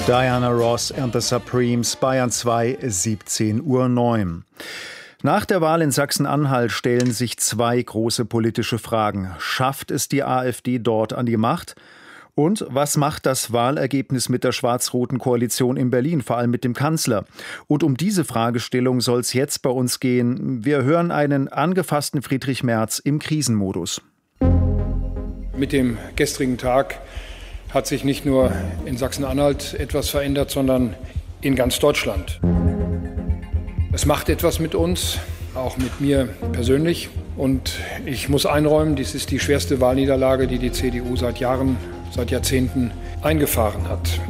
Diana Ross and the Supremes, Bayern 2, 17:09 Uhr. Nach der Wahl in Sachsen-Anhalt stellen sich zwei große politische Fragen. Schafft es die AfD dort an die Macht? Und was macht das Wahlergebnis mit der schwarz-roten Koalition in Berlin, vor allem mit dem Kanzler? Und um diese Fragestellung soll es jetzt bei uns gehen. Wir hören einen angefassten Friedrich Merz im Krisenmodus. Mit dem gestrigen Tag hat sich nicht nur in Sachsen-Anhalt etwas verändert, sondern in ganz Deutschland. Es macht etwas mit uns, auch mit mir persönlich. Und ich muss einräumen, dies ist die schwerste Wahlniederlage, die die CDU seit Jahren, seit Jahrzehnten eingefahren hat.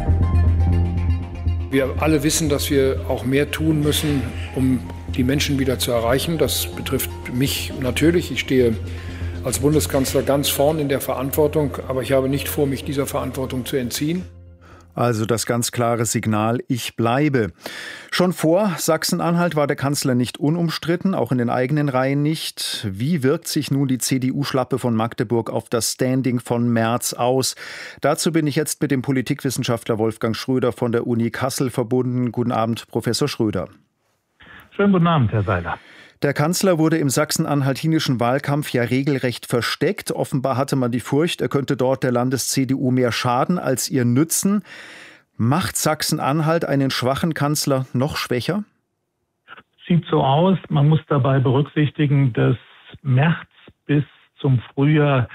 Wir alle wissen, dass wir auch mehr tun müssen, um die Menschen wieder zu erreichen. Das betrifft mich natürlich. Ich stehe als Bundeskanzler ganz vorn in der Verantwortung, aber ich habe nicht vor, mich dieser Verantwortung zu entziehen. Also das ganz klare Signal, ich bleibe. Schon vor Sachsen-Anhalt war der Kanzler nicht unumstritten, auch in den eigenen Reihen nicht. Wie wirkt sich nun die CDU-Schlappe von Magdeburg auf das Standing von Merz aus? Dazu bin ich jetzt mit dem Politikwissenschaftler Wolfgang Schröder von der Uni Kassel verbunden. Guten Abend, Professor Schröder. Schönen guten Abend, Herr Seiler. Der Kanzler wurde im sachsen-anhaltinischen Wahlkampf ja regelrecht versteckt. Offenbar hatte man die Furcht, er könnte dort der Landes-CDU mehr schaden als ihr nützen. Macht Sachsen-Anhalt einen schwachen Kanzler noch schwächer? Sieht so aus. Man muss dabei berücksichtigen, dass Merz bis zum Frühjahr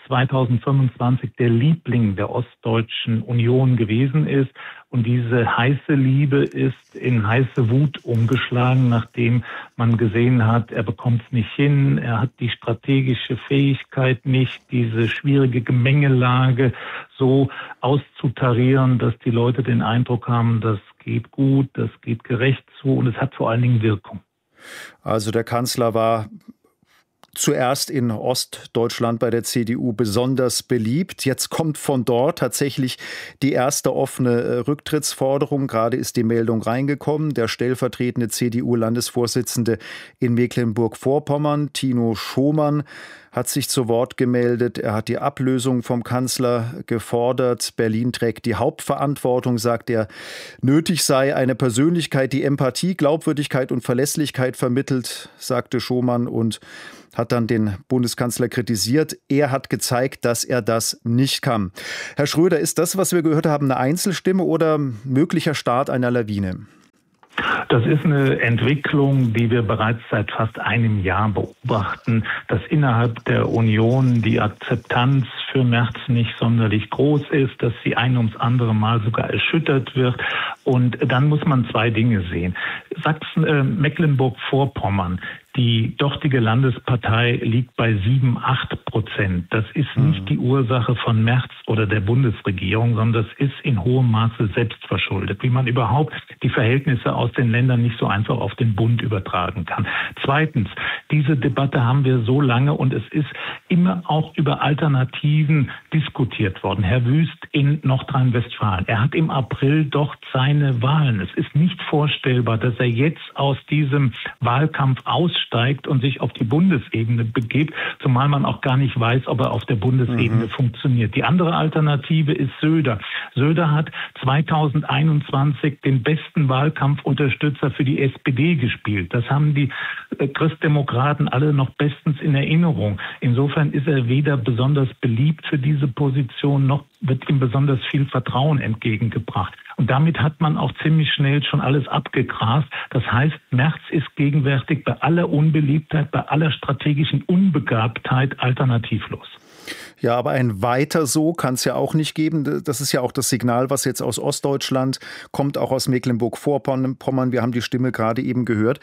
2025 der Liebling der Ostdeutschen Union gewesen ist. Und diese heiße Liebe ist in heiße Wut umgeschlagen, nachdem man gesehen hat, er bekommt es nicht hin, er hat die strategische Fähigkeit nicht, diese schwierige Gemengelage so auszutarieren, dass die Leute den Eindruck haben, das geht gut, das geht gerecht zu und es hat vor allen Dingen Wirkung. Also der Kanzler war zuerst in Ostdeutschland bei der CDU besonders beliebt. Jetzt kommt von dort tatsächlich die erste offene Rücktrittsforderung. Gerade ist die Meldung reingekommen. Der stellvertretende CDU-Landesvorsitzende in Mecklenburg-Vorpommern, Tino Schomann, hat sich zu Wort gemeldet. Er hat die Ablösung vom Kanzler gefordert. Berlin trägt die Hauptverantwortung, sagt er. Nötig sei eine Persönlichkeit, die Empathie, Glaubwürdigkeit und Verlässlichkeit vermittelt, sagte Schomann und hat dann den Bundeskanzler kritisiert. Er hat gezeigt, dass er das nicht kann. Herr Schröder, ist das, was wir gehört haben, eine Einzelstimme oder möglicher Start einer Lawine? Das ist eine Entwicklung, die wir bereits seit fast einem Jahr beobachten, dass innerhalb der Union die Akzeptanz für Merz nicht sonderlich groß ist, dass sie ein ums andere Mal sogar erschüttert wird. Und dann muss man zwei Dinge sehen. Mecklenburg-Vorpommern, die dortige Landespartei liegt bei 7-8%. Das ist nicht die Ursache von Merz oder der Bundesregierung, sondern das ist in hohem Maße selbstverschuldet, wie man überhaupt die Verhältnisse aus den Ländern nicht so einfach auf den Bund übertragen kann. Zweitens, diese Debatte haben wir so lange und es ist immer auch über Alternativen diskutiert worden. Herr Wüst in Nordrhein-Westfalen, er hat im April dort seine Wahlen. Es ist nicht vorstellbar, dass er jetzt aus diesem Wahlkampf aussteigt und sich auf die Bundesebene begibt, zumal man auch gar nicht weiß, ob er auf der Bundesebene funktioniert. Die andere Alternative ist Söder. Söder hat 2021 den besten Wahlkampfunterstützer für die SPD gespielt. Das haben die Christdemokraten alle noch bestens in Erinnerung. Insofern ist er weder besonders beliebt für diese Position, noch wird ihm besonders viel Vertrauen entgegengebracht. Und damit hat man auch ziemlich schnell schon alles abgegrast. Das heißt, Merz ist gegenwärtig bei aller Unbeliebtheit, bei aller strategischen Unbegabtheit alternativlos. Ja, aber ein Weiter so kann es ja auch nicht geben. Das ist ja auch das Signal, was jetzt aus Ostdeutschland kommt, auch aus Mecklenburg-Vorpommern. Wir haben die Stimme gerade eben gehört.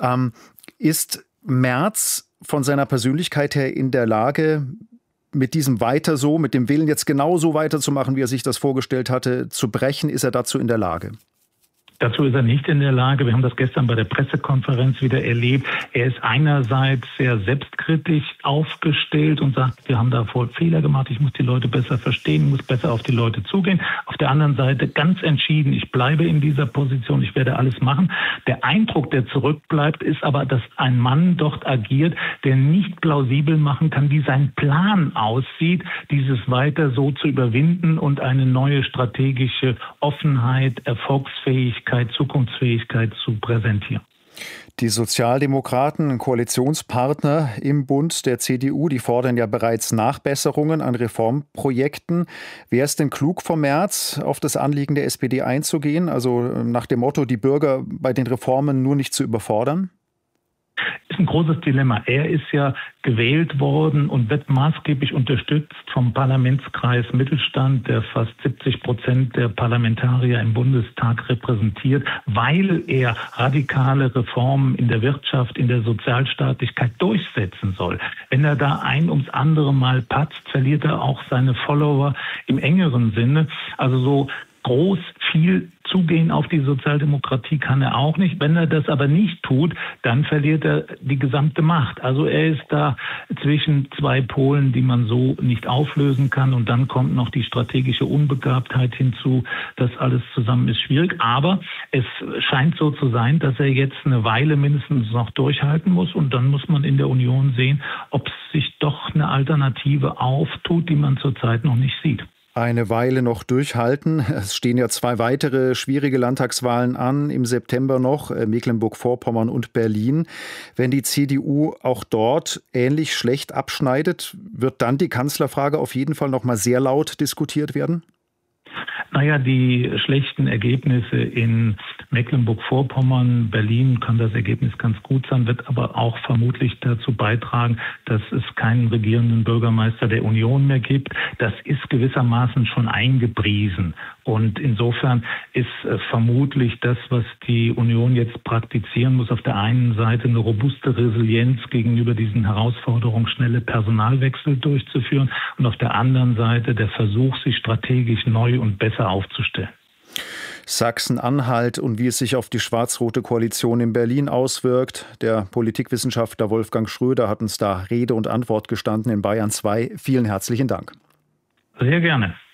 Ist Merz von seiner Persönlichkeit her in der Lage, mit diesem Weiter so, mit dem Willen jetzt genauso weiterzumachen, wie er sich das vorgestellt hatte, zu brechen? Ist er dazu in der Lage? Dazu ist er nicht in der Lage. Wir haben das gestern bei der Pressekonferenz wieder erlebt. Er ist einerseits sehr selbstkritisch aufgestellt und sagt, wir haben da voll Fehler gemacht, ich muss die Leute besser verstehen, muss besser auf die Leute zugehen. Auf der anderen Seite ganz entschieden, ich bleibe in dieser Position, ich werde alles machen. Der Eindruck, der zurückbleibt, ist aber, dass ein Mann dort agiert, der nicht plausibel machen kann, wie sein Plan aussieht, dieses weiter so zu überwinden und eine neue strategische Offenheit, Erfolgsfähigkeit, Zukunftsfähigkeit zu präsentieren. Die Sozialdemokraten, Koalitionspartner im Bund der CDU, die fordern ja bereits Nachbesserungen an Reformprojekten. Wäre es denn klug vom Merz, auf das Anliegen der SPD einzugehen? Also nach dem Motto, die Bürger bei den Reformen nur nicht zu überfordern? Ist ein großes Dilemma. Er ist ja gewählt worden und wird maßgeblich unterstützt vom Parlamentskreis Mittelstand, der fast 70% der Parlamentarier im Bundestag repräsentiert, weil er radikale Reformen in der Wirtschaft, in der Sozialstaatlichkeit durchsetzen soll. Wenn er da ein ums andere Mal patzt, verliert er auch seine Follower im engeren Sinne. Also so groß viel zugehen auf die Sozialdemokratie kann er auch nicht. Wenn er das aber nicht tut, dann verliert er die gesamte Macht. Also er ist da zwischen zwei Polen, die man so nicht auflösen kann. Und dann kommt noch die strategische Unbegabtheit hinzu. Das alles zusammen ist schwierig. Aber es scheint so zu sein, dass er jetzt eine Weile mindestens noch durchhalten muss. Und dann muss man in der Union sehen, ob sich doch eine Alternative auftut, die man zurzeit noch nicht sieht. Eine Weile noch durchhalten. Es stehen ja 2 weitere schwierige Landtagswahlen an, im September noch, Mecklenburg-Vorpommern und Berlin. Wenn die CDU auch dort ähnlich schlecht abschneidet, wird dann die Kanzlerfrage auf jeden Fall noch mal sehr laut diskutiert werden? Naja, die schlechten Ergebnisse in Mecklenburg-Vorpommern, Berlin kann das Ergebnis ganz gut sein, wird aber auch vermutlich dazu beitragen, dass es keinen regierenden Bürgermeister der Union mehr gibt. Das ist gewissermaßen schon eingepriesen. Und insofern ist vermutlich das, was die Union jetzt praktizieren muss, auf der einen Seite eine robuste Resilienz gegenüber diesen Herausforderungen, schnelle Personalwechsel durchzuführen und auf der anderen Seite der Versuch, sich strategisch neu und besser aufzustellen. Sachsen-Anhalt und wie es sich auf die schwarz-rote Koalition in Berlin auswirkt. Der Politikwissenschaftler Wolfgang Schröder hat uns da Rede und Antwort gestanden in Bayern 2. Vielen herzlichen Dank. Sehr gerne.